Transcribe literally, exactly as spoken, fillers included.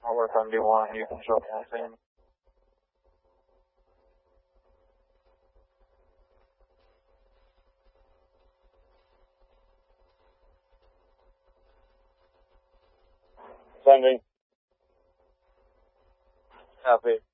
I'll work on B one. You can show me how to sing. Sending. Copy.